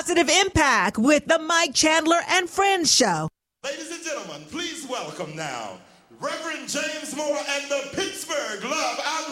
positive impact with the Mike Chandler and Friends Show. Ladies and gentlemen, please welcome now Reverend James Moore and the Pittsburgh Love